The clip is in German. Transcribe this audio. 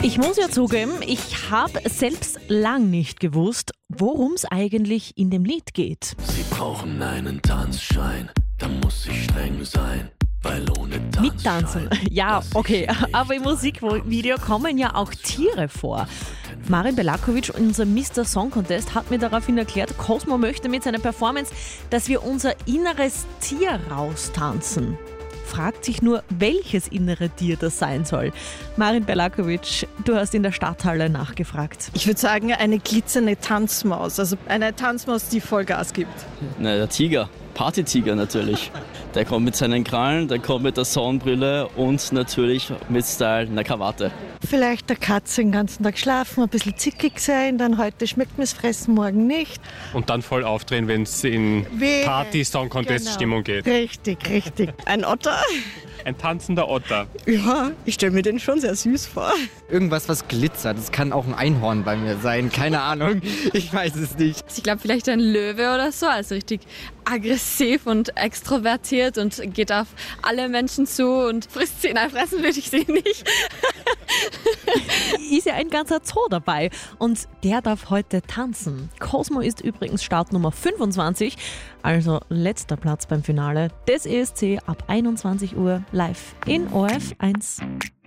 Ich muss ja zugeben, ich habe selbst lang nicht gewusst, worum es eigentlich in dem Lied geht. Sie brauchen einen Tanzschein, da muss ich streng sein, weil ohne Tanzschein... Mittanzen, ja, okay, aber im Musikvideo kommen ja auch Tiere vor. Marin Belakovic, unser Mr. Song Contest, hat mir daraufhin erklärt, Cosmo möchte mit seiner Performance, dass wir unser inneres Tier raustanzen. Fragt sich nur, welches innere Tier das sein soll. Marin Belakovic, du hast in der Stadthalle nachgefragt. Ich würde sagen, eine glitzernde Tanzmaus. Also eine Tanzmaus, die Vollgas gibt. Na, der Tiger. Partytiger natürlich. Der kommt mit seinen Krallen, der kommt mit der Sonnenbrille und natürlich mit Style einer Krawatte. Vielleicht der Katze den ganzen Tag schlafen, ein bisschen zickig sein, dann heute schmeckt mir's fressen, morgen nicht. Und dann voll aufdrehen, wenn es in Party-Song-Contest-Stimmung geht. Richtig. Ein Otter? Ein tanzender Otter. Ja, ich stelle mir den schon sehr süß vor. Irgendwas, was glitzert. Das kann auch ein Einhorn bei mir sein. Keine Ahnung. Ich weiß es nicht. Ich glaube, vielleicht ein Löwe oder so. Also richtig aggressiv und extrovertiert und geht auf alle Menschen zu und frisst sie. Nein, fressen würde ich sie nicht. Ist ja ein ganzer Zoo dabei und der darf heute tanzen. Cosmo ist übrigens Startnummer 25, also letzter Platz beim Finale des ESC ab 21 Uhr live in ORF 1.